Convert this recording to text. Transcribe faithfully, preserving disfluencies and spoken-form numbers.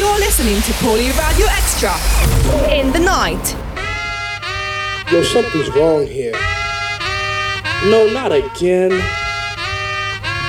You're listening to Paulie Radio Extra in the night. Yo, something's wrong here. No, not again.